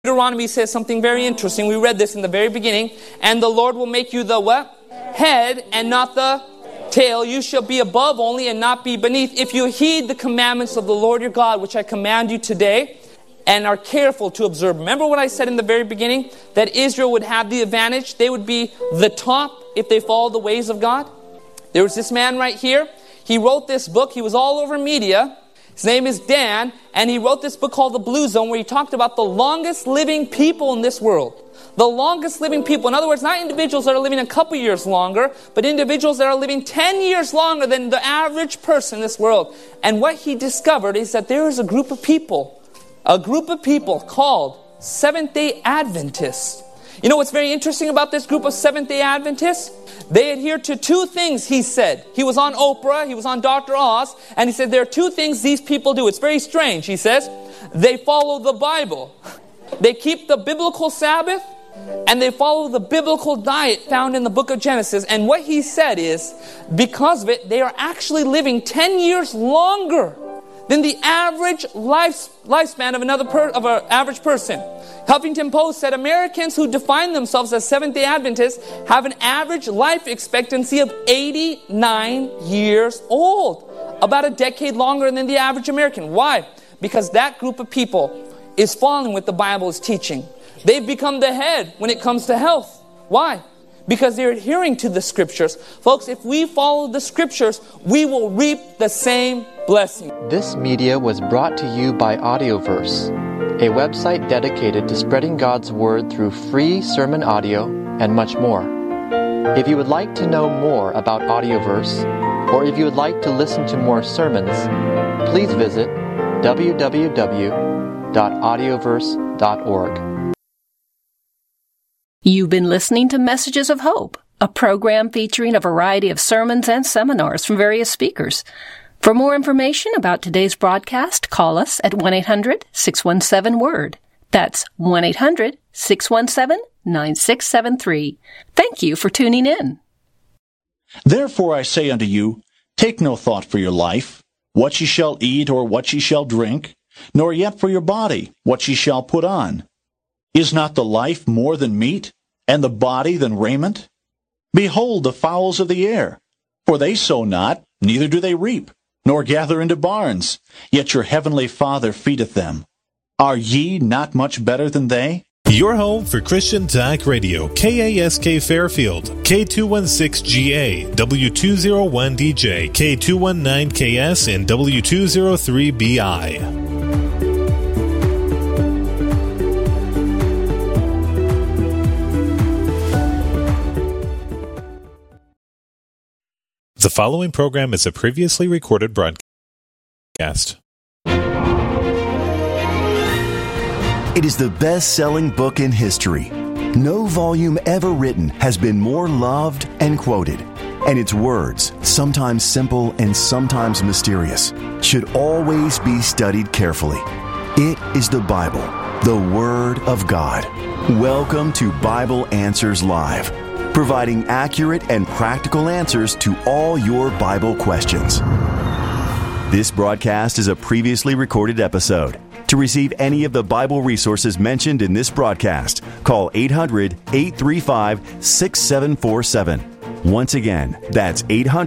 Deuteronomy says something very interesting. We read this in the very beginning. And the Lord will make you the what? Head and not the tail. You shall be above only and not be beneath. If you heed the commandments of the Lord your God, which I command you today, and are careful to observe. Remember what I said in the very beginning? That Israel would have the advantage. They would be the top if they follow the ways of God. There was this man right here. He wrote this book. He was all over media. His name is Dan. And he wrote this book called The Blue Zone, where he talked about the longest living people in this world. The longest living people. In other words, not individuals that are living a couple years longer, but individuals that are living 10 years longer than the average person in this world. And what he discovered is that there is a group of people called Seventh-day Adventists. You know what's very interesting about this group of Seventh-day Adventists? They adhere to two things, he said. He was on Oprah, he was on Dr. Oz, and he said there are two things these people do. It's very strange, he says. They follow the Bible. They keep the biblical Sabbath, and they follow the biblical diet found in the book of Genesis. And what he said is, because of it, they are actually living 10 years longer than the average lifespan of an average person. Huffington Post said Americans who define themselves as Seventh-day Adventists have an average life expectancy of 89 years old. About a decade longer than the average American. Why? Because that group of people is following what the Bible is teaching. They've become the head when it comes to health. Why? Because they're adhering to the Scriptures. Folks, if we follow the Scriptures, we will reap the same blessing. This media was brought to you by Audioverse, a website dedicated to spreading God's Word through free sermon audio and much more. If you would like to know more about Audioverse, or if you would like to listen to more sermons, please visit www.audioverse.org. You've been listening to Messages of Hope, a program featuring a variety of sermons and seminars from various speakers. For more information about today's broadcast, call us at 1-800-617-WORD. That's 1-800-617-9673. Thank you for tuning in. Therefore I say unto you, take no thought for your life, what ye shall eat or what ye shall drink, nor yet for your body, what ye shall put on. Is not the life more than meat, and the body than raiment? Behold the fowls of the air, for they sow not, neither do they reap, nor gather into barns, yet your heavenly Father feedeth them. Are ye not much better than they? Your home for Christian Talk Radio, KASK Fairfield, K216GA, W201DJ, K219KS, and W203BI. The following program is a previously recorded broadcast. It is the best-selling book in history. No volume ever written has been more loved and quoted. And its words, sometimes simple and sometimes mysterious, should always be studied carefully. It is the Bible, the Word of God. Welcome to Bible Answers Live, providing accurate and practical answers to all your Bible questions. This broadcast is a previously recorded episode. To receive any of the Bible resources mentioned in this broadcast, call 800-835-6747. Once again, that's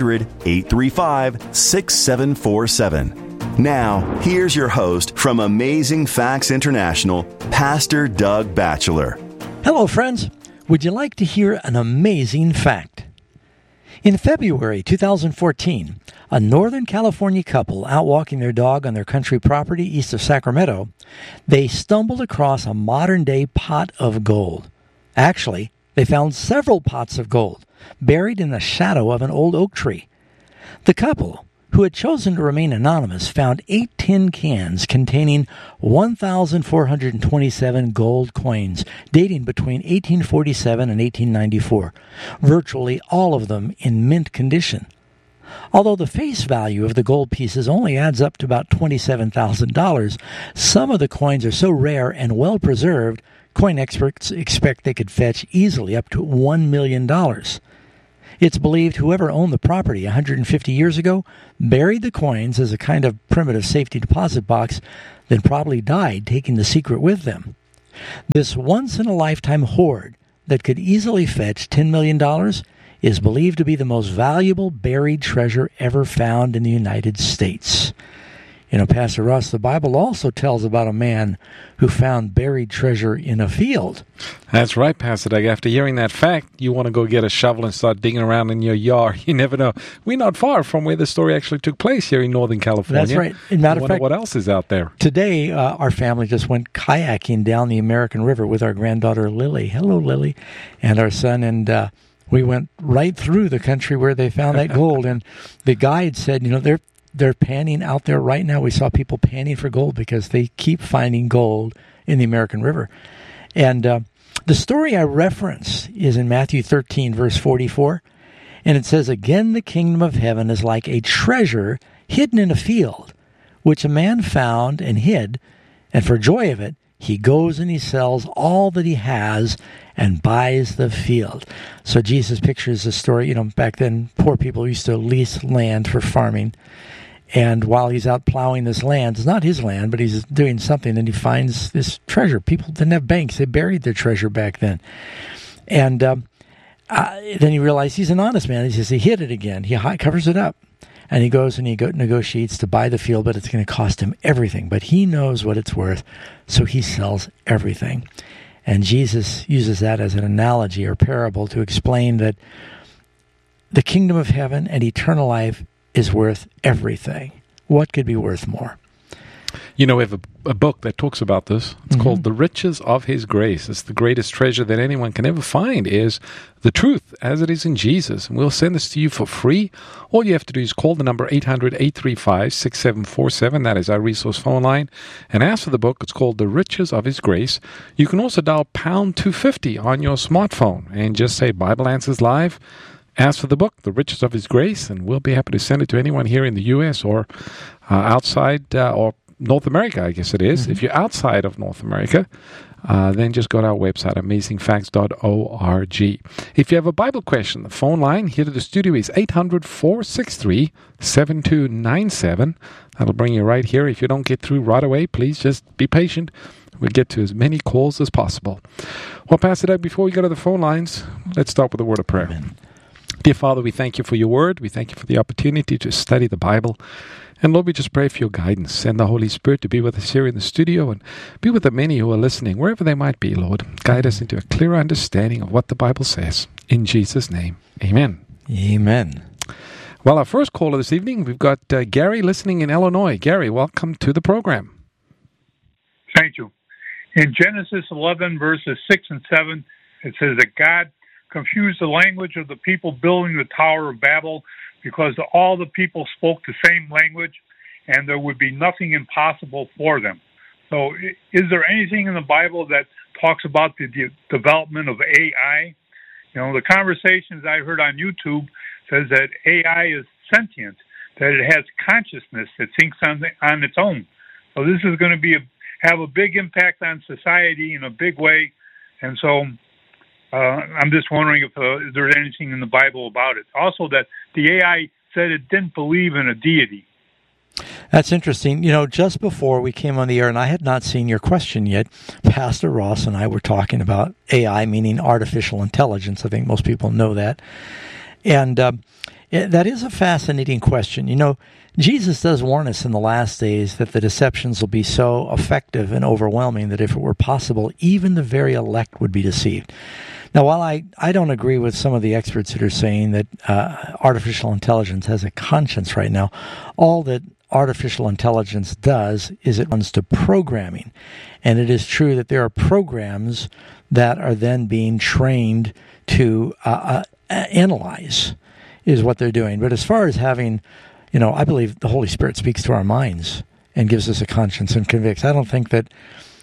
800-835-6747. Now, here's your host from Amazing Facts International, Pastor Doug Batchelor. Hello, friends. Would you like to hear an amazing fact? In February 2014, a Northern California couple out walking their dog on their country property east of Sacramento, they stumbled across a modern-day pot of gold. Actually, they found several pots of gold buried in the shadow of an old oak tree. The couple, who had chosen to remain anonymous, found 8 tin cans containing 1,427 gold coins dating between 1847 and 1894, virtually all of them in mint condition. Although the face value of the gold pieces only adds up to about $27,000, some of the coins are so rare and well preserved, coin experts expect they could fetch easily up to $1 million. It's believed whoever owned the property 150 years ago buried the coins as a kind of primitive safety deposit box, then probably died taking the secret with them. This once-in-a-lifetime hoard that could easily fetch $10 million is believed to be the most valuable buried treasure ever found in the United States. You know, Pastor Ross, the Bible also tells about a man who found buried treasure in a field. That's right, Pastor Doug. After hearing that fact, you want to go get a shovel and start digging around in your yard. You never know. We're not far from where the story actually took place here in Northern California. That's right. As a matter of fact, what else is out there? Today, our family just went kayaking down the American River with our granddaughter, Lily. Hello, Lily. And our son, and we went right through the country where they found that gold. And the guide said, you know, they're panning out there right now. We saw people panning for gold because they keep finding gold in the American River. And the story I reference is in Matthew 13, verse 44. And it says, "Again, the kingdom of heaven is like a treasure hidden in a field, which a man found and hid. And for joy of it, he goes and he sells all that he has and buys the field." So Jesus pictures the story. You know, back then, poor people used to lease land for farming. And while he's out plowing this land, it's not his land, but he's doing something, and he finds this treasure. People didn't have banks. They buried their treasure back then. And then he realized he's an honest man. He says he hid it again. He covers it up. And he goes and he negotiates to buy the field, but it's going to cost him everything. But he knows what it's worth, so he sells everything. And Jesus uses that as an analogy or parable to explain that the kingdom of heaven and eternal life is worth everything. What could be worth more? You know, we have a book that talks about this. It's called The Riches of His Grace. It's the greatest treasure that anyone can ever find is the truth as it is in Jesus. And we'll send this to you for free. All you have to do is call the number 800-835-6747. That is our resource phone line. And ask for the book. It's called The Riches of His Grace. You can also dial pound 250 on your smartphone and just say Bible Answers Live. Ask for the book, The Riches of His Grace, and we'll be happy to send it to anyone here in the U.S. or outside or North America, I guess it is. If you're outside of North America, then just go to our website, amazingfacts.org. If you have a Bible question, the phone line here to the studio is 800-463-7297. That'll bring you right here. If you don't get through right away, please just be patient. We'll get to as many calls as possible. Well, Pastor Doug, before we go to the phone lines, let's start with a word of prayer. Amen. Dear Father, we thank you for your word. We thank you for the opportunity to study the Bible. And Lord, we just pray for your guidance. Send the Holy Spirit to be with us here in the studio and be with the many who are listening, wherever they might be, Lord. Guide us into a clear understanding of what the Bible says. In Jesus' name, amen. Amen. Well, our first caller this evening, we've got Gary listening in Illinois. Gary, welcome to the program. Thank you. In Genesis 11, verses 6 and 7, it says that God confused the language of the people building the Tower of Babel because all the people spoke the same language and there would be nothing impossible for them. So is there anything in the Bible that talks about the development of AI? You know, the conversations I heard on YouTube says that AI is sentient, that it has consciousness that thinks on its own. So this is going to have a big impact on society in a big way. And so I'm just wondering if there's anything in the Bible about it. Also, that the AI said it didn't believe in a deity. That's interesting. You know, just before we came on the air, and I had not seen your question yet, Pastor Ross and I were talking about AI, meaning artificial intelligence. I think most people know that. And that is a fascinating question. You know, Jesus does warn us in the last days that the deceptions will be so effective and overwhelming that if it were possible, even the very elect would be deceived. Now, while I don't agree with some of the experts that are saying that artificial intelligence has a conscience right now, all that artificial intelligence does is it runs to programming. And it is true that there are programs that are then being trained to analyze is what they're doing. But as far as having, you know, I believe the Holy Spirit speaks to our minds and gives us a conscience and convicts. I don't think that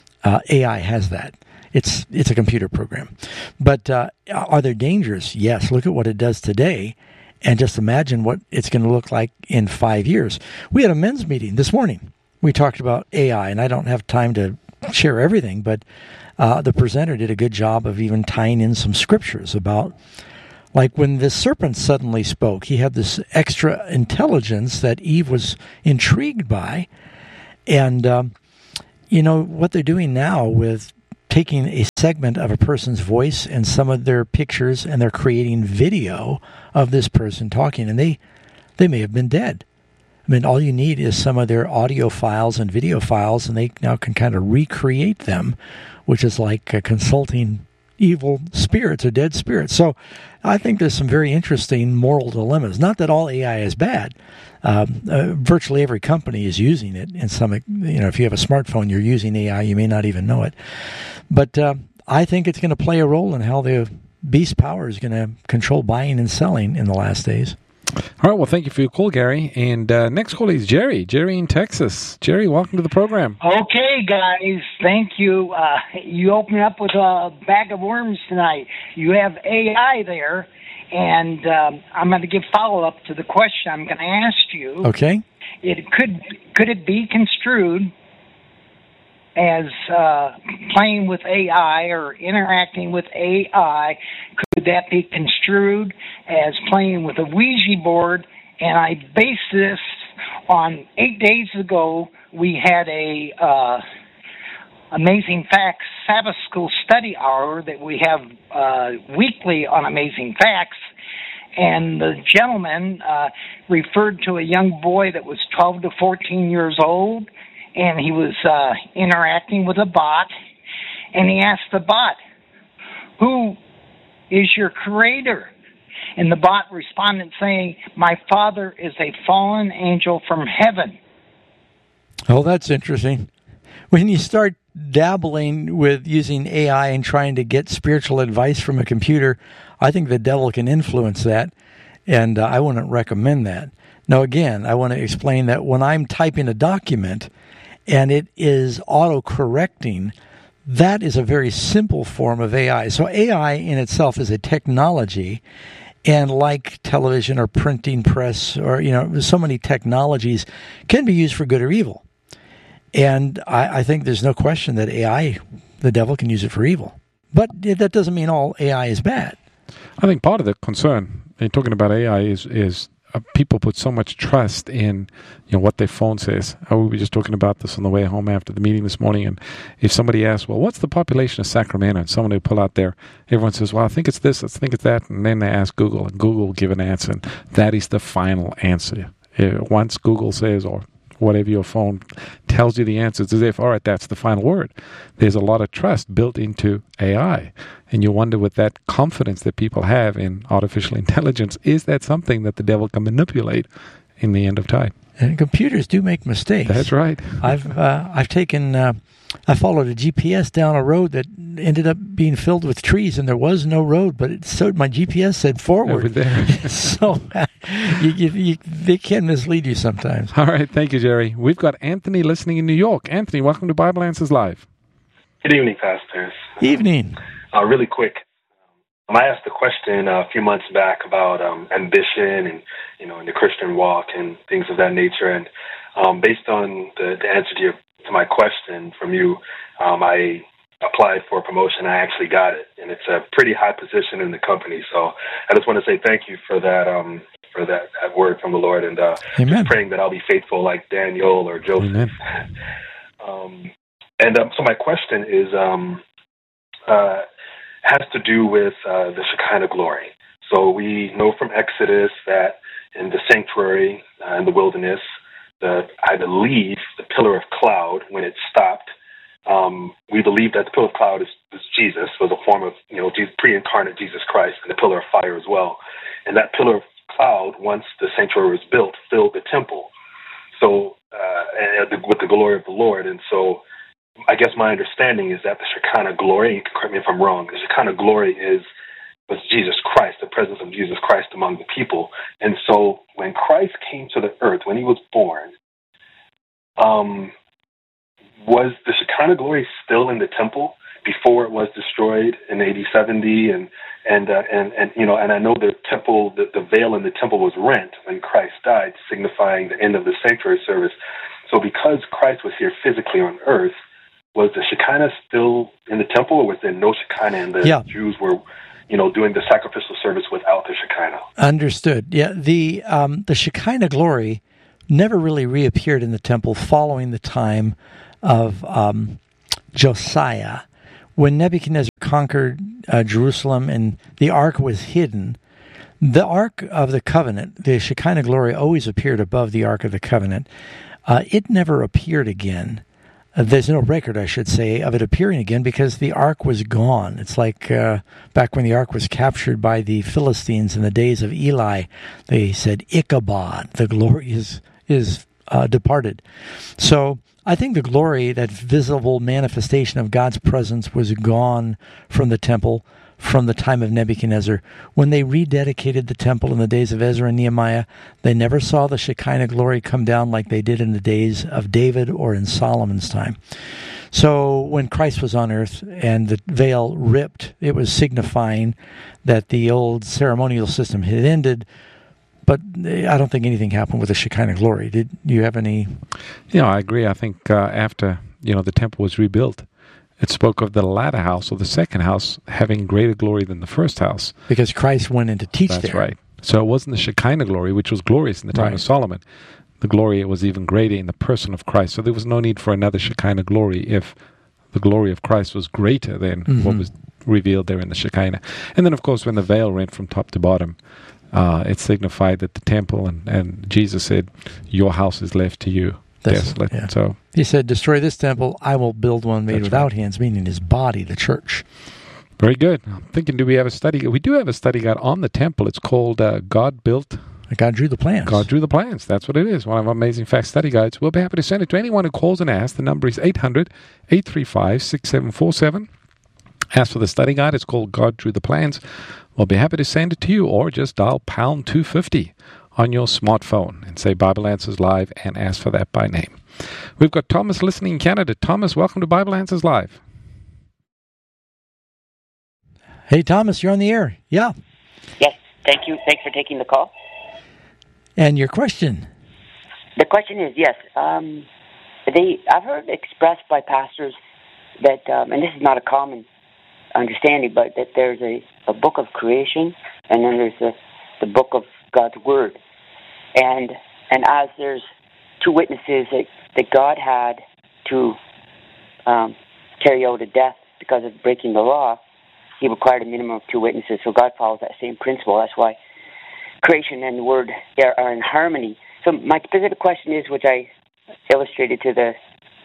AI has that. It's a computer program. But are there dangers? Yes. Look at what it does today, and just imagine what it's going to look like in 5 years. We had a men's meeting this morning. We talked about AI, and I don't have time to share everything, but the presenter did a good job of even tying in some scriptures about, like when the serpent suddenly spoke, he had this extra intelligence that Eve was intrigued by. And, you know, what they're doing now with taking a segment of a person's voice and some of their pictures, and they're creating video of this person talking, and they may have been dead. I mean, all you need is some of their audio files and video files, and they now can kind of recreate them, which is like consulting evil spirits or dead spirits. So I think there's some very interesting moral dilemmas. Not that all AI is bad. Virtually every company is using it in some, if you have a smartphone, you're using AI, you may not even know it. But I think it's going to play a role in how the beast power is going to control buying and selling in the last days. All right, well, thank you for your call, Gary. And next call is Jerry. Jerry in Texas. Jerry, welcome to the program. Okay, guys, thank you. You opened up with a bag of worms tonight. You have AI there, and I'm going to give follow-up to the question I'm going to ask you. Okay. Could it be construed as playing with AI or interacting with AI? Could that be construed as playing with a Ouija board? And I base this on 8 days ago, we had a Amazing Facts Sabbath School study hour that we have weekly on Amazing Facts. And the gentleman referred to a young boy that was 12 to 14 years old, and he was interacting with a bot, and he asked the bot, "Who is your creator?" And the bot responded saying, "My father is a fallen angel from heaven." Oh, that's interesting. When you start dabbling with using AI and trying to get spiritual advice from a computer, I think the devil can influence that, and I wouldn't recommend that. Now, again, I want to explain that when I'm typing a document and it is auto-correcting, that is a very simple form of AI. So AI in itself is a technology, and like television or printing press or, so many technologies can be used for good or evil. And I think there's no question that AI, the devil can use it for evil. But that doesn't mean all AI is bad. I think part of the concern in talking about AI is people put so much trust in what their phone says. We were just talking about this on the way home after the meeting this morning, and if somebody asks, well, what's the population of Sacramento? And someone will pull out there, everyone says, well, I think it's this, I think it's that, and then they ask Google, and Google will give an answer, and that is the final answer. Once Google says, or whatever your phone tells you the answer, it's as if, all right, that's the final word. There's a lot of trust built into AI. And you wonder, with that confidence that people have in artificial intelligence, is that something that the devil can manipulate in the end of time? And computers do make mistakes. That's right. I've taken, I followed a GPS down a road that ended up being filled with trees, and there was no road, but my GPS said forward. Over there. So they can mislead you sometimes. All right. Thank you, Jerry. We've got Anthony listening in New York. Anthony, welcome to Bible Answers Live. Good evening, pastors. Evening. Really quick. I asked a question a few months back about ambition and, in the Christian walk and things of that nature. And based on the answer to my question from you, I applied for a promotion. I actually got it, and it's a pretty high position in the company. So I just want to say thank you for that word from the Lord, and just praying that I'll be faithful like Daniel or Joseph. Amen. So my question is has to do with the Shekinah glory. So we know from Exodus that in the sanctuary in the wilderness, I believe the pillar of cloud, when it stopped, we believe that the pillar of cloud was Jesus, was a form of pre-incarnate Jesus Christ, and the pillar of fire as well. And that pillar of cloud, once the sanctuary was built, filled the temple. So with the glory of the Lord. And so I guess my understanding is that the Shekinah glory, you can correct me if I'm wrong, the Shekinah glory was Jesus Christ, the presence of Jesus Christ among the people. And so when Christ came to the earth, when he was born, was the Shekinah glory still in the temple before it was destroyed in AD 70? And I know the temple, the veil in the temple was rent when Christ died, signifying the end of the sanctuary service. So because Christ was here physically on earth, was the Shekinah still in the temple, or was there no Shekinah and the Jews were, doing the sacrificial service without the Shekinah? Understood. Yeah, the Shekinah glory never really reappeared in the temple following the time of Josiah, when Nebuchadnezzar conquered Jerusalem and the ark was hidden, the Ark of the Covenant, the Shekinah glory, always appeared above the Ark of the Covenant. It never appeared again. There's no record, I should say, of it appearing again because the ark was gone. It's like back when the ark was captured by the Philistines in the days of Eli. They said, Ichabod, the glory is departed. So I think the glory, that visible manifestation of God's presence, was gone from the temple from the time of Nebuchadnezzar. When they rededicated the temple in the days of Ezra and Nehemiah, they never saw the Shekinah glory come down like they did in the days of David or in Solomon's time. So when Christ was on earth and the veil ripped, it was signifying that the old ceremonial system had ended. But I don't think anything happened with the Shekinah glory. Did you have any? Yeah, I agree. I think after the temple was rebuilt, it spoke of the latter house or the second house having greater glory than the first house. Because Christ went in to teach there. That's right. So it wasn't the Shekinah glory, which was glorious in the time of Solomon. The glory was even greater in the person of Christ. So there was no need for another Shekinah glory if the glory of Christ was greater than what was revealed there in the Shekinah. And then, of course, when the veil went from top to bottom, it signified that the temple and Jesus said, your house is left to you. Desolate. Yeah. So he said, destroy this temple, I will build one made without hands, meaning his body, the church. Very good. I'm thinking, do we have a study? We do have a study guide on the temple. It's called God Drew the Plans. God Drew the Plans. That's what it is. One of our Amazing Facts study guides. We'll be happy to send it to anyone who calls and asks. The number is 800-835-6747. As for the study guide, it's called God Drew the Plans. We'll be happy to send it to you, or just dial pound 250 on your smartphone and say Bible Answers Live and ask for that by name. We've got Thomas listening in Canada. Thomas, welcome to Bible Answers Live. Hey, Thomas, you're on the air. Yeah. Yes, thank you. Thanks for taking the call. And your question? The question is, yes, I've heard expressed by pastors that, and this is not a common understanding, but that there's a book of creation, and then there's the book of God's Word. And as there's two witnesses that God had to carry out a death because of breaking the law, he required a minimum of two witnesses. So God follows that same principle. That's why creation and the Word are in harmony. So my specific question is, which I illustrated to the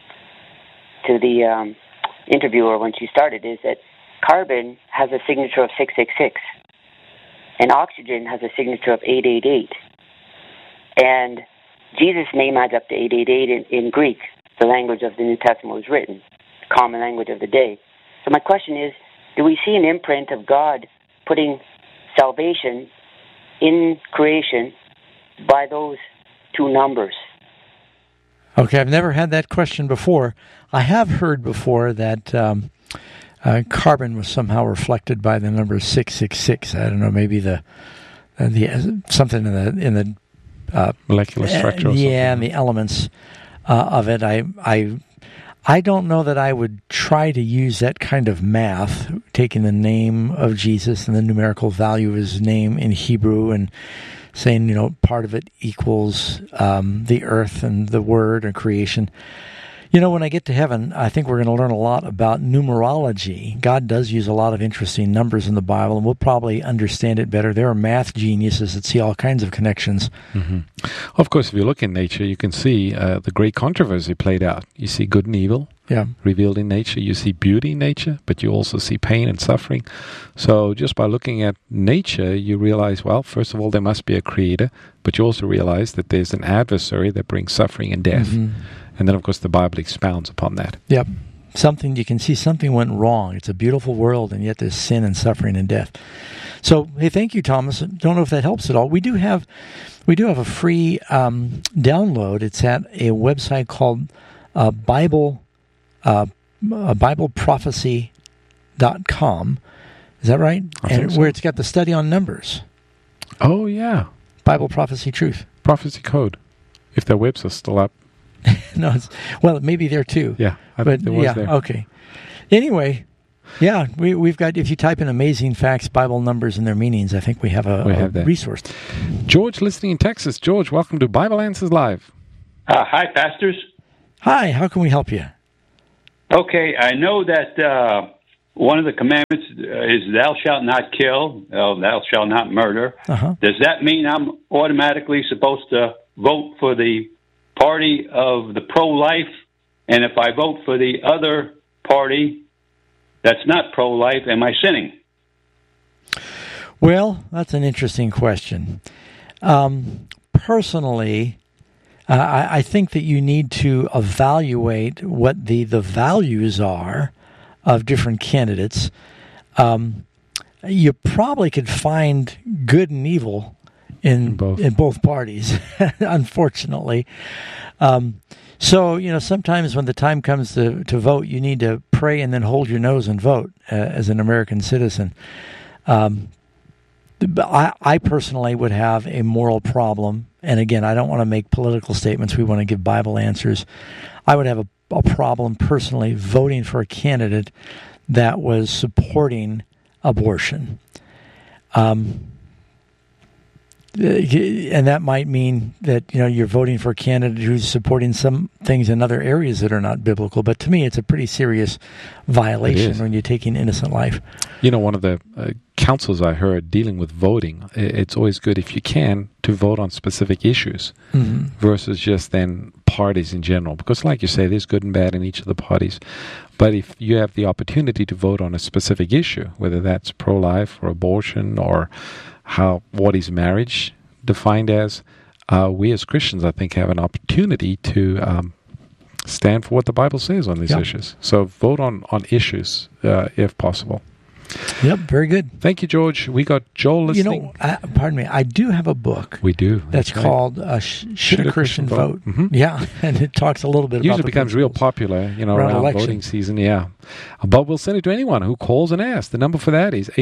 interviewer when she started, is that carbon has a signature of 666, and oxygen has a signature of 888. And Jesus' name adds up to 888 in Greek, the language of the New Testament was written, the common language of the day. So my question is, do we see an imprint of God putting salvation in creation by those two numbers? Okay, I've never had that question before. I have heard before that carbon was somehow reflected by the number 666. I don't know, maybe the something in the molecular structure. Yeah, and the elements of it. I don't know that I would try to use that kind of math, taking the name of Jesus and the numerical value of his name in Hebrew and saying, part of it equals the earth and the word and creation. When I get to heaven, I think we're going to learn a lot about numerology. God does use a lot of interesting numbers in the Bible, and we'll probably understand it better. There are math geniuses that see all kinds of connections. Mm-hmm. Of course, if you look in nature, you can see the great controversy played out. You see good and evil revealed in nature. You see beauty in nature, but you also see pain and suffering. So just by looking at nature, you realize, well, first of all, there must be a creator, but you also realize that there's an adversary that brings suffering and death. Mm-hmm. And then, of course, the Bible expounds upon that. Yep. You can see something went wrong. It's a beautiful world, and yet there's sin and suffering and death. So, hey, thank you, Thomas. Don't know if that helps at all. We do have a free download. It's at a website called BibleProphecy.com. Is that right? Where it's got the study on numbers. Oh, yeah. Bible Prophecy Truth. Prophecy Code, if their webs are still up. No, maybe there too. Yeah, I think there was there. Okay. Anyway, yeah, we've got, if you type in Amazing Facts, Bible numbers and their meanings, I think we have a resource. George listening in Texas. George, welcome to Bible Answers Live. Hi, pastors. Hi, how can we help you? Okay, I know that one of the commandments is thou shalt not kill, thou shalt not murder. Does that mean I'm automatically supposed to vote for the party of the pro-life? And if I vote for the other party that's not pro-life, am I sinning? Well, that's an interesting question. Personally, I think that you need to evaluate what the values are of different candidates. You probably could find good and evil in both parties, unfortunately. So, sometimes when the time comes to vote, you need to pray and then hold your nose and vote as an American citizen. I personally would have a moral problem. And again, I don't want to make political statements. We want to give Bible answers. I would have a problem personally voting for a candidate that was supporting abortion. And that might mean that, you're voting for a candidate who's supporting some things in other areas that are not biblical. But to me, it's a pretty serious violation when you're taking innocent life. One of the counsels I heard dealing with voting, it's always good if you can to vote on specific issues versus just then parties in general. Because like you say, there's good and bad in each of the parties. But if you have the opportunity to vote on a specific issue, whether that's pro-life or abortion or what is marriage defined as, we as Christians, I think, have an opportunity to stand for what the Bible says on these issues. So vote on issues if possible. Yep, very good. Thank you, George. We got Joel listening. Pardon me, I do have a book. We do. That's called Should a Christian Vote? Yeah, and it talks a little bit about usually becomes real popular, around voting season, But we'll send it to anyone who calls and asks. The number for that is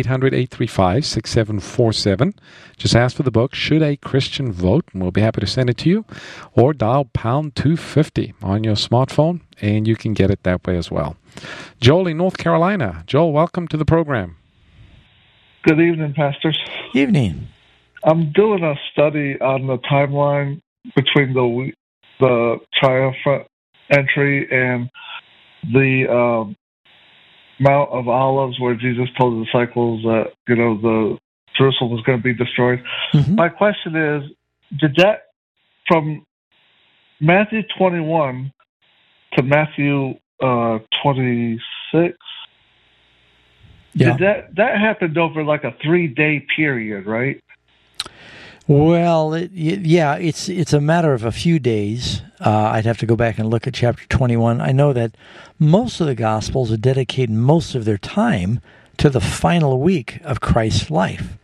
800-835-6747. Just ask for the book, Should a Christian Vote? And we'll be happy to send it to you. Or dial pound 250 on your smartphone, and you can get it that way as well. Joel in North Carolina. Joel, welcome to the program. Good evening, pastors. Evening. I'm doing a study on the timeline between the triumphant entry and the Mount of Olives, where Jesus told the disciples that the Jerusalem was going to be destroyed. My question is, did that from Matthew 21 to Matthew 26? Yeah. Did that happened over like a 3-day period, right? Well, it's a matter of a few days. I'd have to go back and look at chapter 21. I know that most of the Gospels are dedicating most of their time to the final week of Christ's life.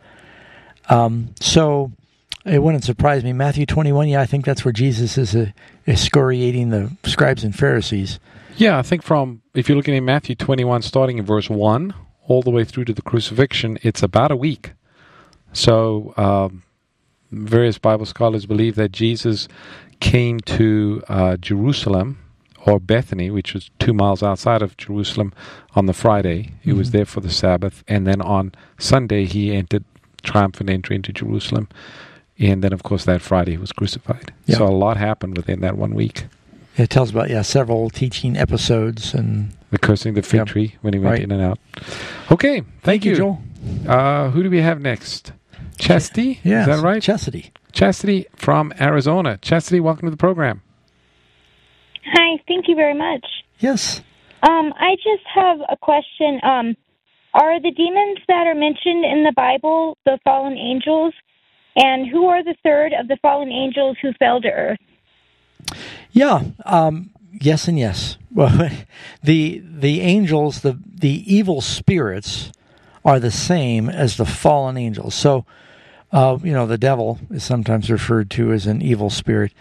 So it wouldn't surprise me. Matthew 21, I think that's where Jesus is excoriating the scribes and Pharisees. Yeah, I think if you're looking at Matthew 21, starting in verse 1, all the way through to the crucifixion, it's about a week. So various Bible scholars believe that Jesus came to Jerusalem, or Bethany, which was 2 miles outside of Jerusalem, on the Friday. He was there for the Sabbath. And then on Sunday, he entered triumphant entry into Jerusalem. And then, of course, that Friday he was crucified. Yeah. So a lot happened within that 1 week. It tells about several teaching episodes and the cursing the fig tree when he went in and out. Okay, thank you, Joel. Who do we have next? Chastity, is that right? Chastity from Arizona. Chastity, welcome to the program. Hi, thank you very much. Yes. I just have a question. Are the demons that are mentioned in the Bible the fallen angels? And who are the third of the fallen angels who fell to earth? Yeah, yes and yes. Well, the angels, the evil spirits, are the same as the fallen angels. So, the devil is sometimes referred to as an evil spirit.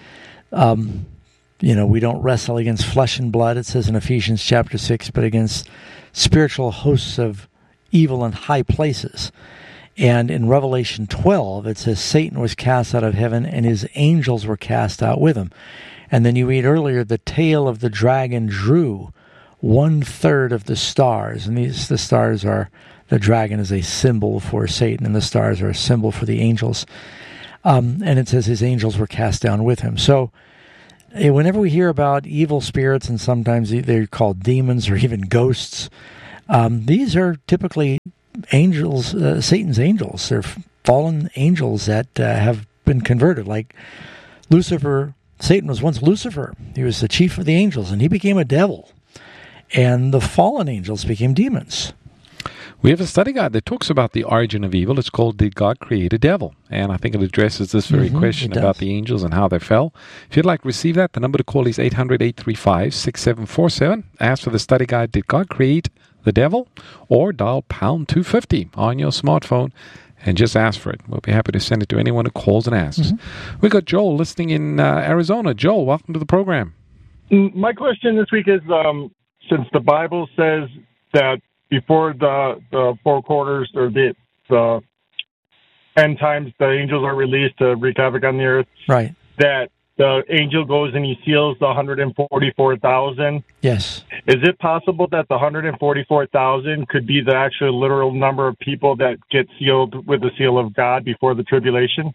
We don't wrestle against flesh and blood, it says in Ephesians chapter 6, but against spiritual hosts of evil in high places. And in Revelation 12, it says Satan was cast out of heaven and his angels were cast out with him. And then you read earlier, the tail of the dragon drew 1/3 of the stars. And the stars are, the dragon is a symbol for Satan, and the stars are a symbol for the angels. And it says his angels were cast down with him. So whenever we hear about evil spirits, and sometimes they're called demons or even ghosts, These are typically angels, Satan's angels. They're fallen angels that have been converted. Like Lucifer, Satan was once Lucifer. He was the chief of the angels, and he became a devil. And the fallen angels became demons. We have a study guide that talks about the origin of evil. It's called Did God Create a Devil? And I think it addresses this very question about the angels and how they fell. If you'd like to receive that, the number to call is 800-835-6747. Ask for the study guide, Did God Create the Devil? Or dial pound 250 on your smartphone and just ask for it. We'll be happy to send it to anyone who calls and asks. We've got Joel listening in Arizona. Joel, welcome to the program. My question this week is, since the Bible says that before the four quarters or the end times, the angels are released to wreak havoc on the earth. Right. That the angel goes and he seals the 144,000. Yes. Is it possible that the 144,000 could be the actual literal number of people that get sealed with the seal of God before the tribulation?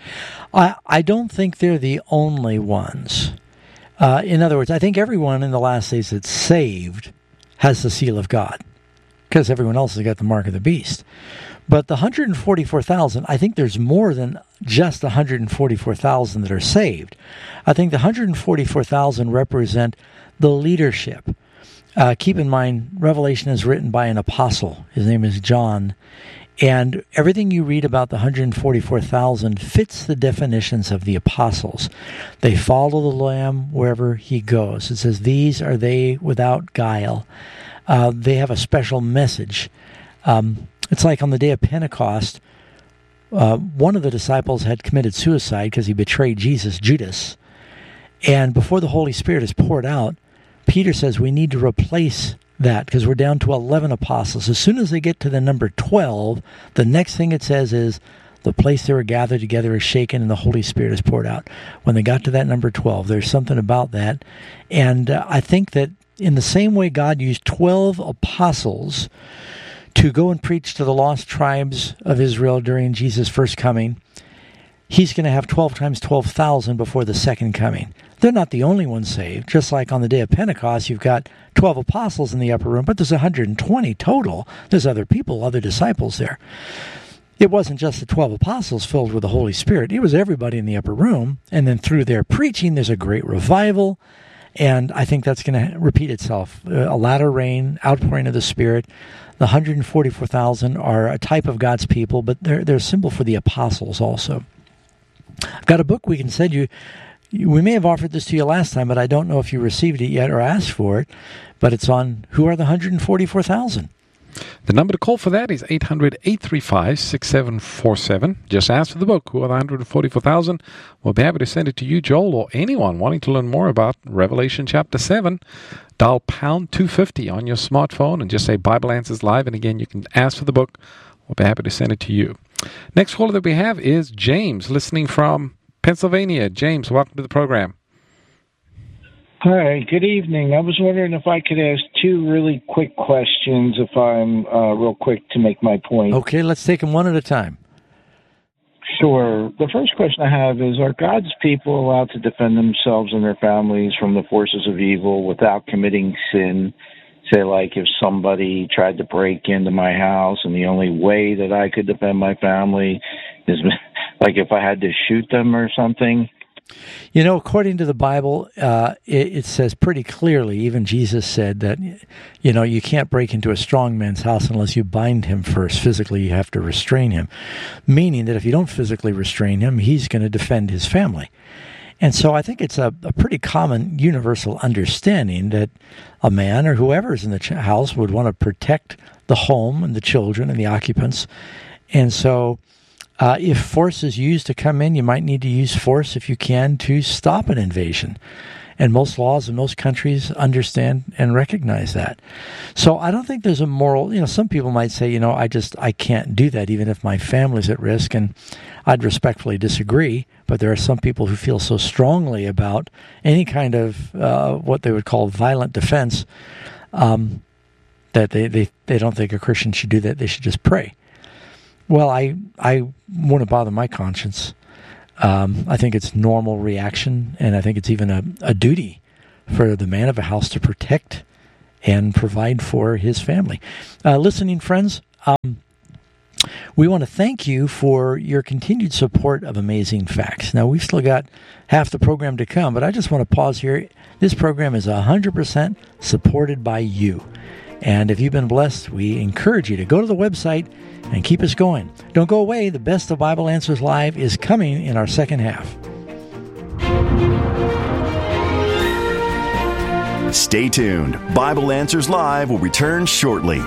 I don't think they're the only ones. In other words, I think everyone in the last days that's saved has the seal of God, because everyone else has got the mark of the beast. But the 144,000, I think there's more than just 144,000 that are saved. I think the 144,000 represent the leadership. Keep in mind, Revelation is written by an apostle. His name is John. And everything you read about the 144,000 fits the definitions of the apostles. They follow the Lamb wherever he goes. It says, these are they without guile. They have a special message. It's like on the day of Pentecost, one of the disciples had committed suicide because he betrayed Jesus, Judas. And before the Holy Spirit is poured out, Peter says we need to replace that because we're down to 11 apostles. As soon as they get to the number 12, the next thing it says is the place they were gathered together is shaken and the Holy Spirit is poured out. When they got to that number 12, there's something about that. And I think that in the same way God used 12 apostles to go and preach to the lost tribes of Israel during Jesus' first coming, he's going to have 12 times 12,000 before the second coming. They're not the only ones saved. Just like on the day of Pentecost, you've got 12 apostles in the upper room, but there's 120 total. There's other people, other disciples there. It wasn't just the 12 apostles filled with the Holy Spirit. It was everybody in the upper room. And then through their preaching, there's a great revival. And I think that's going to repeat itself. A latter rain, outpouring of the Spirit. The 144,000 are a type of God's people, but they're a symbol for the apostles also. I've got a book we can send you. We may have offered this to you last time, but I don't know if you received it yet or asked for it. But it's on Who Are the 144,000? The number to call for that is 800-835-6747. Just ask for the book, Who Are the 144,000? We'll be happy to send it to you, Joel, or anyone wanting to learn more about Revelation chapter 7. Dial pound 250 on your smartphone and just say Bible Answers Live. And again, you can ask for the book. We'll be happy to send it to you. Next caller that we have is James, listening from Pennsylvania. James, welcome to the program. Hi, good evening. I was wondering if I could ask two really quick questions, if I'm real quick to make my point. Okay, let's take them one at a time. Sure. The first question I have is, are God's people allowed to defend themselves and their families from the forces of evil without committing sin? Say, like, if somebody tried to break into my house and the only way that I could defend my family is, like, if I had to shoot them or something? You know, according to the Bible, it says pretty clearly, even Jesus said that, you know, you can't break into a strong man's house unless you bind him first. Physically, you have to restrain him. Meaning that if you don't physically restrain him, he's going to defend his family. And so I think it's a pretty common universal understanding that a man or whoever is in the house would want to protect the home and the children and the occupants. And so if force is used to come in, you might need to use force if you can to stop an invasion. And most laws in most countries understand and recognize that. So I don't think there's a moral, you know, some people might say, you know, I can't do that even if my family's at risk. And I'd respectfully disagree. But there are some people who feel so strongly about any kind of what they would call violent defense that they don't think a Christian should do that. They should just pray. Well, I wouldn't bother my conscience. I think it's normal reaction, and I think it's even a duty for the man of a house to protect and provide for his family. Listening friends, we want to thank you for your continued support of Amazing Facts. Now, we've still got half the program to come, but I just want to pause here. This program is 100% supported by you. And if you've been blessed, we encourage you to go to the website and keep us going. Don't go away. The Best of Bible Answers Live is coming in our second half. Stay tuned. Bible Answers Live will return shortly.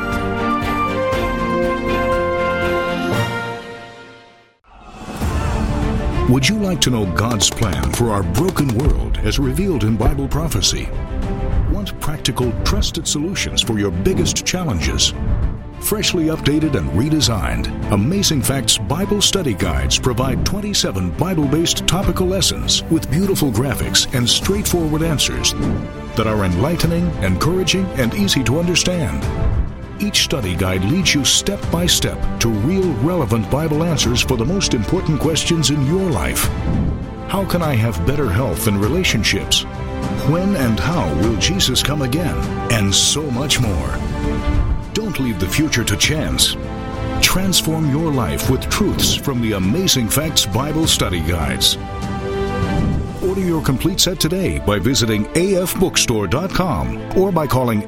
Would you like to know God's plan for our broken world as revealed in Bible prophecy? Want practical, trusted solutions for your biggest challenges? Freshly updated and redesigned, Amazing Facts Bible Study Guides provide 27 Bible-based topical lessons with beautiful graphics and straightforward answers that are enlightening, encouraging, and easy to understand. Each study guide leads you step by step to real, relevant Bible answers for the most important questions in your life. How can I have better health and relationships? When and how will Jesus come again? And so much more. Don't leave the future to chance. Transform your life with truths from the Amazing Facts Bible Study Guides. Order your complete set today by visiting afbookstore.com or by calling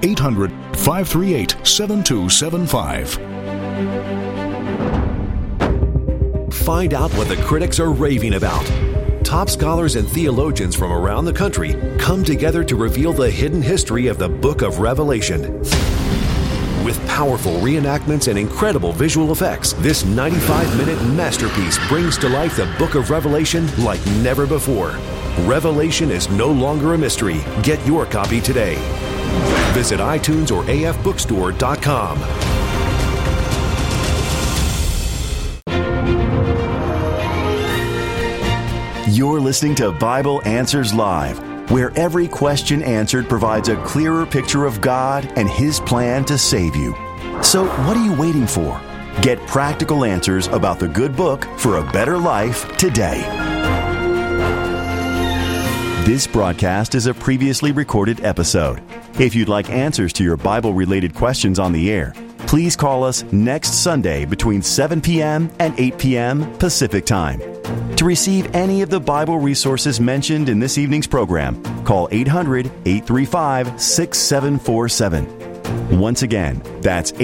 800-538-7275. Find out what the critics are raving about. Top scholars and theologians from around the country come together to reveal the hidden history of the Book of Revelation. With powerful reenactments and incredible visual effects, this 95-minute masterpiece brings to life the Book of Revelation like never before. Revelation is no longer a mystery. Get your copy today. Visit iTunes or afbookstore.com. You're listening to Bible Answers Live, where every question answered provides a clearer picture of God and His plan to save you. So what are you waiting for? Get practical answers about the good book for a better life today. This broadcast is a previously recorded episode. If you'd like answers to your Bible-related questions on the air, please call us next Sunday between 7 p.m. and 8 p.m. Pacific Time. To receive any of the Bible resources mentioned in this evening's program, call 800-835-6747. Once again, that's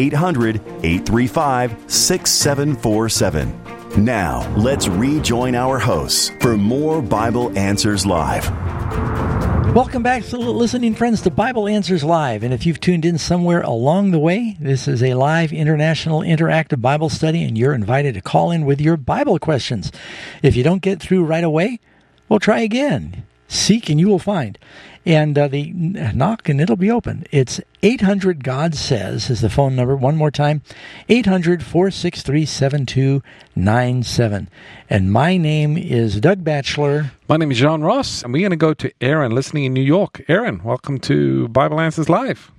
800-835-6747. Now, let's rejoin our hosts for more Bible Answers Live. Welcome back, listening friends, to Bible Answers Live. And if you've tuned in somewhere along the way, this is a live international interactive Bible study, and you're invited to call in with your Bible questions. If you don't get through right away, well, try again. Seek and you will find. And the knock and it'll be open. It's 800-GOD-SAYS is the phone number. One more time, 800-463-7297. And my name is Doug Batchelor. My name is John Ross, and we're going to go to Aaron, listening in New York. Aaron, welcome to Bible Answers Live.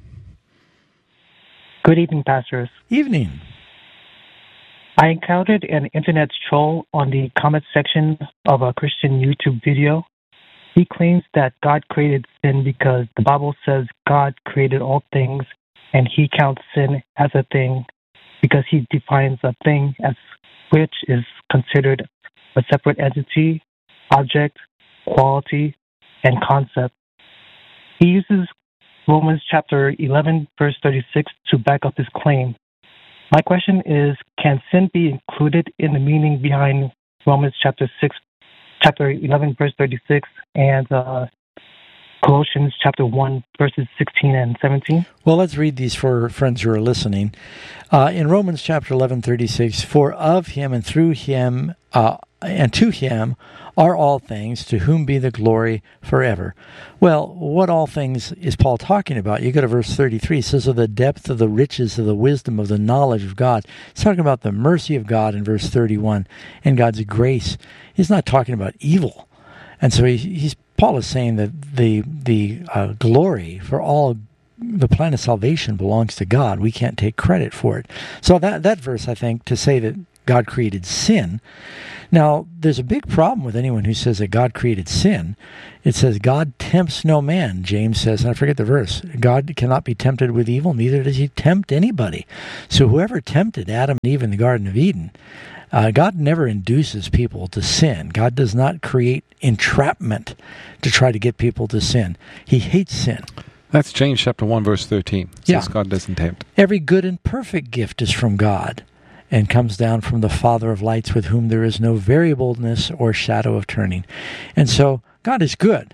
Good evening, pastors. Evening. I encountered an internet troll on the comment section of a Christian YouTube video. He claims that God created sin because the Bible says God created all things, and he counts sin as a thing because he defines a thing as which is considered a separate entity, object, quality, and concept. He uses Romans chapter 11, verse 36 to back up his claim. My question is, can sin be included in the meaning behind Romans chapter 11, verse 36, and Colossians chapter 1, verses 16 and 17? Well, let's read these for friends who are listening. In Romans chapter 11, 36, for of him and through him and to him are all things, to whom be the glory forever. Well, what all things is Paul talking about? You go to verse 33, it says, of the depth of the riches of the wisdom of the knowledge of God. He's talking about the mercy of God in verse 31 and God's grace. He's not talking about evil. And so Paul is saying that the glory for all the plan of salvation belongs to God. We can't take credit for it. So that verse, I think, to say that God created sin. Now, there's a big problem with anyone who says that God created sin. It says, God tempts no man, James says, and I forget the verse. God cannot be tempted with evil, neither does he tempt anybody. So whoever tempted Adam and Eve in the Garden of Eden, God never induces people to sin. God does not create entrapment to try to get people to sin. He hates sin. That's James chapter 1, verse 13. It says God doesn't tempt. Every good and perfect gift is from God and comes down from the Father of lights, with whom there is no variableness or shadow of turning. And so God is good.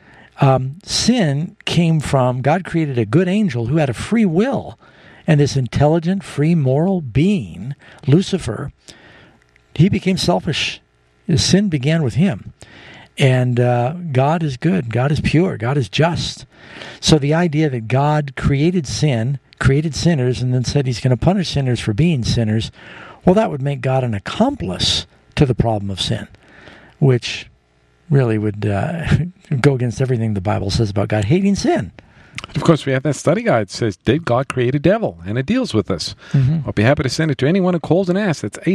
Sin came from, God created a good angel who had a free will. And this intelligent, free, moral being, Lucifer, he became selfish. His sin began with him. And God is good. God is pure. God is just. So the idea that God created sin, created sinners, and then said he's going to punish sinners for being sinners, well, that would make God an accomplice to the problem of sin, which really would go against everything the Bible says about God hating sin. Of course, we have that study guide that says, Did God create a devil? And it deals with this. I'll be happy to send it to anyone who calls and asks. It's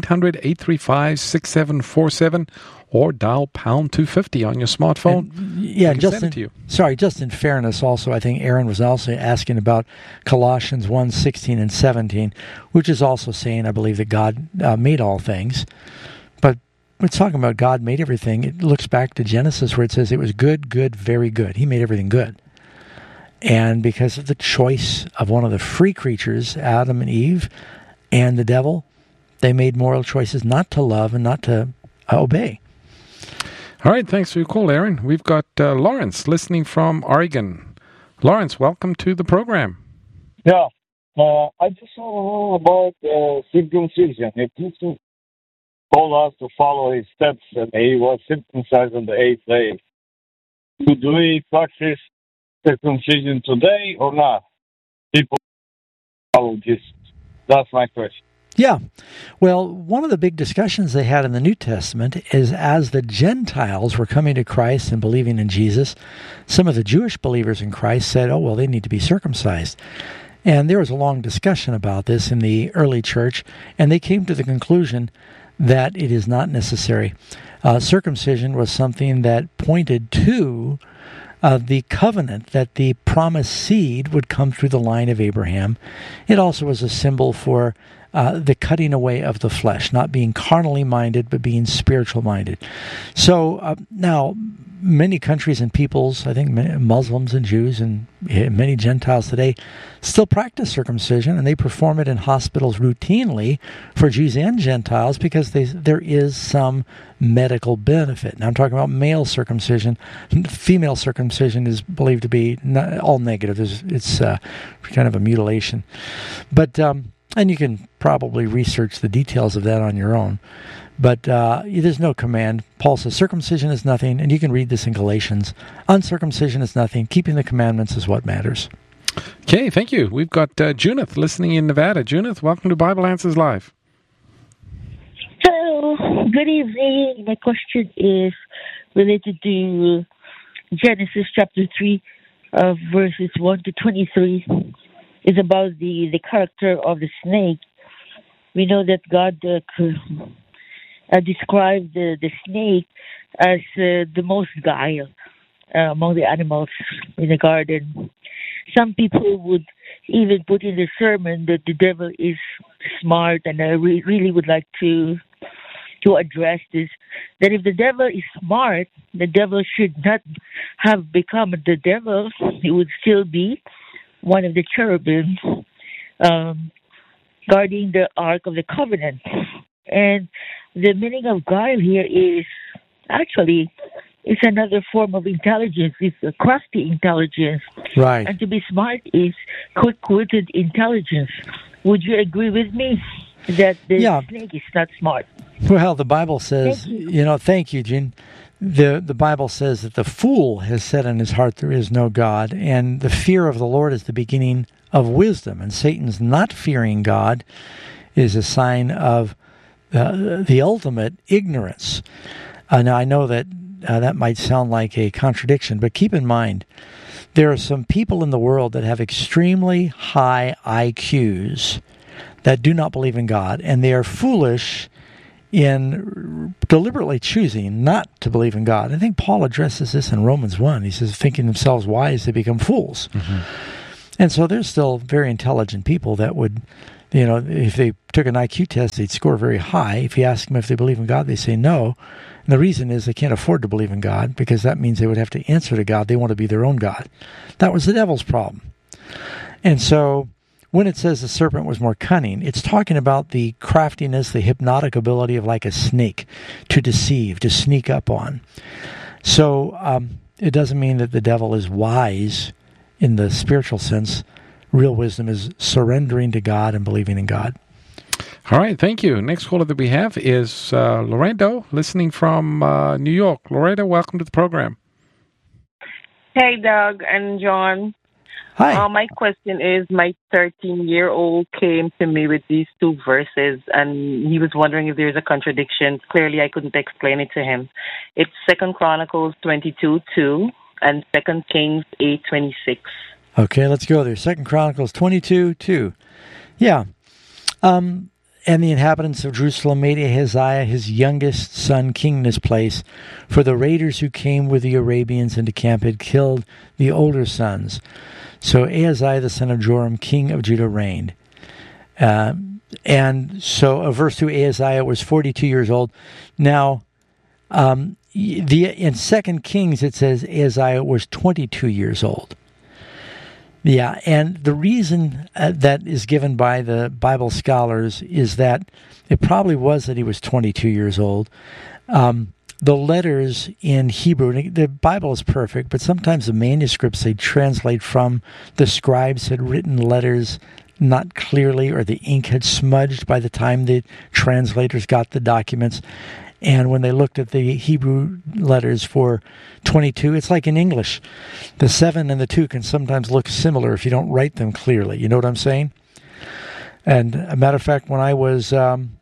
800-835-6747 or dial pound 250 on your smartphone. Just in fairness also, I think Aaron was also asking about Colossians 1:16 and 17, which is also saying, I believe, that God made all things. But we're talking about God made everything. It looks back to Genesis where it says it was good, good, very good. He made everything good. And because of the choice of one of the free creatures, Adam and Eve, and the devil, they made moral choices not to love and not to obey. All right, thanks for your call, Aaron. We've got Lawrence listening from Oregon. Lawrence, welcome to the program. Yeah, I just want to know about circumcision. If Jesus told us to follow his steps and he was circumcised on the 8th day, do we practice circumcision today or not? People follow Jesus. That's my question. Yeah. Well, one of the big discussions they had in the New Testament is as the Gentiles were coming to Christ and believing in Jesus, some of the Jewish believers in Christ said, oh, well, they need to be circumcised. And there was a long discussion about this in the early church, and they came to the conclusion that it is not necessary. Circumcision was something that pointed to the covenant that the promised seed would come through the line of Abraham. It also was a symbol for the cutting away of the flesh, not being carnally minded, but being spiritual minded. So now, many countries and peoples, I think Muslims and Jews and many Gentiles today, still practice circumcision, and they perform it in hospitals routinely for Jews and Gentiles because there is some medical benefit. Now I'm talking about male circumcision. Female circumcision is believed to be all negative. It's kind of a mutilation. But and you can probably research the details of that on your own. But there's no command. Paul says circumcision is nothing, and you can read this in Galatians. Uncircumcision is nothing. Keeping the commandments is what matters. Okay, thank you. We've got Junith listening in Nevada. Junith, welcome to Bible Answers Live. Hello, good evening. My question is related to Genesis chapter 3, verses 1 to 23. It's about the character of the snake. We know that God described the snake as the most guile among the animals in the garden. Some people would even put in the sermon that the devil is smart, and I really would like to address this, that if the devil is smart, the devil should not have become the devil. He would still be one of the cherubim guarding the Ark of the Covenant. And the meaning of guile here is actually it's another form of intelligence. It's a crafty intelligence. Right. And to be smart is quick-witted intelligence. Would you agree with me that the snake is not smart? Well, the Bible says, thank you, Gene. The Bible says that the fool has said in his heart there is no God, and the fear of the Lord is the beginning of wisdom. And Satan's not fearing God is a sign of the ultimate ignorance. Now, I know that that might sound like a contradiction, but keep in mind, there are some people in the world that have extremely high IQs that do not believe in God, and they are foolish in deliberately choosing not to believe in God. I think Paul addresses this in Romans 1. He says, thinking themselves wise, they become fools. Mm-hmm. And so there's still very intelligent people that would, if they took an IQ test, they'd score very high. If you ask them if they believe in God, they say no. And the reason is they can't afford to believe in God, because that means they would have to answer to God. They want to be their own God. That was the devil's problem. And so when it says the serpent was more cunning, it's talking about the craftiness, the hypnotic ability of like a snake to deceive, to sneak up on. So it doesn't mean that the devil is wise in the spiritual sense. Real wisdom is surrendering to God and believing in God. All right, thank you. Next caller that we have is Lorendo, listening from New York. Lorendo, welcome to the program. Hey, Doug and John. Hi. My question is, my 13-year-old came to me with these two verses, and he was wondering if there's a contradiction. Clearly, I couldn't explain it to him. It's 2 Chronicles 22:2 and 2 Kings 8:26. Okay, let's go there. 2 Chronicles 22:2. Yeah. And the inhabitants of Jerusalem made Ahaziah, his youngest son, king in his place, for the raiders who came with the Arabians into camp had killed the older sons. So Ahaziah, the son of Joram, king of Judah, reigned. And so verse 2, Ahaziah was 42 years old. Now, in 2 Kings, it says Ahaziah was 22 years old. Yeah, and the reason that is given by the Bible scholars is that it probably was that he was 22 years old. The letters in Hebrew, the Bible is perfect, but sometimes the manuscripts they translate from, the scribes had written letters not clearly, or the ink had smudged by the time the translators got the documents. And when they looked at the Hebrew letters for 22, it's like in English. The 7 and the 2 can sometimes look similar if you don't write them clearly. You know what I'm saying? And a matter of fact, when I was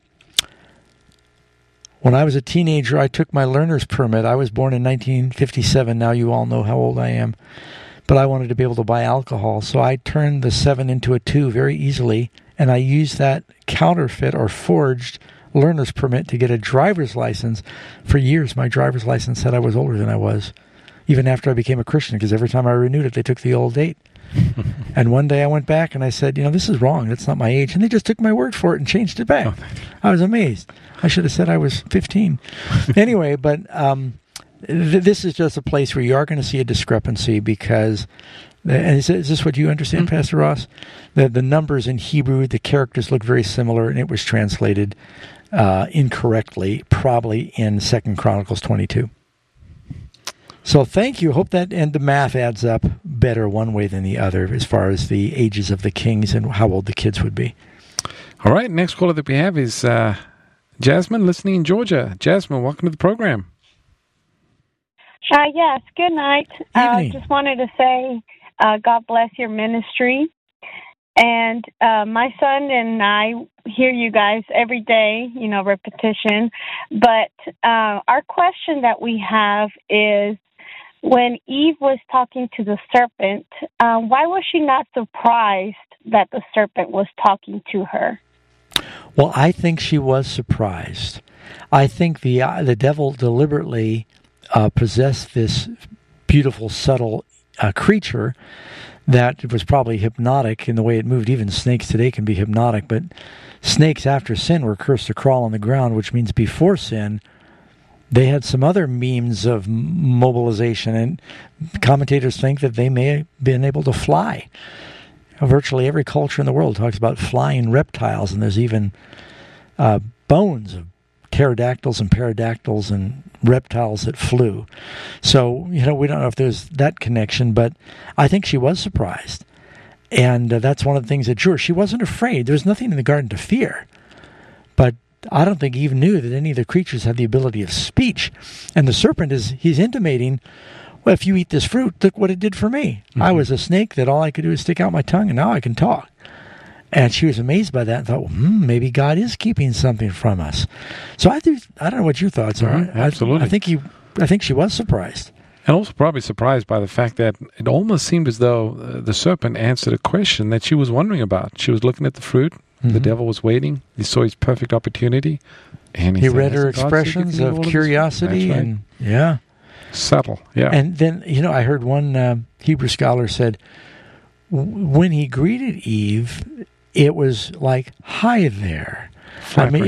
a teenager, I took my learner's permit. I was born in 1957. Now you all know how old I am. But I wanted to be able to buy alcohol. So I turned the 7 into a 2 very easily. And I used that counterfeit or forged learner's permit to get a driver's license. For years, my driver's license said I was older than I was, even after I became a Christian, because every time I renewed it, they took the old date. And one day I went back and I said, this is wrong. That's not my age. And they just took my word for it and changed it back. I was amazed. I should have said I was 15. Anyway, but this is just a place where you are going to see a discrepancy because, and is this what you understand, mm-hmm. Pastor Ross? The numbers in Hebrew, the characters look very similar, and it was translated incorrectly, probably in 2 Chronicles 22. So thank you. Hope that, and the math adds up better one way than the other as far as the ages of the kings and how old the kids would be. All right. Next caller that we have is Jasmine, listening in Georgia. Jasmine, welcome to the program. Yes. Good night. Just wanted to say God bless your ministry. And my son and I hear you guys every day, repetition. But our question that we have is, when Eve was talking to the serpent, why was she not surprised that the serpent was talking to her? Well, I think she was surprised. I think the devil deliberately possessed this beautiful, subtle creature that was probably hypnotic in the way it moved. Even snakes today can be hypnotic, but snakes after sin were cursed to crawl on the ground, which means before sin, they had some other means of mobilization, and commentators think that they may have been able to fly. Virtually every culture in the world talks about flying reptiles, and there's even bones of pterodactyls and paradactyls and reptiles that flew. So, we don't know if there's that connection, but I think she was surprised. And that's one of the things that drew her. She wasn't afraid. There was nothing in the garden to fear. But I don't think Eve knew that any of the creatures had the ability of speech. And the serpent he's intimating, well, if you eat this fruit, look what it did for me. Mm-hmm. I was a snake that all I could do is stick out my tongue, and now I can talk. And she was amazed by that and thought, maybe God is keeping something from us. So I don't know what your thoughts are. Mm-hmm. Absolutely. I think she was surprised. And also probably surprised by the fact that it almost seemed as though the serpent answered a question that she was wondering about. She was looking at the fruit. Mm-hmm. The devil was waiting. He saw his perfect opportunity. And he read her expressions of curiosity and subtle. Yeah. And then, I heard one Hebrew scholar said, when he greeted Eve, it was like, hi there. I mean,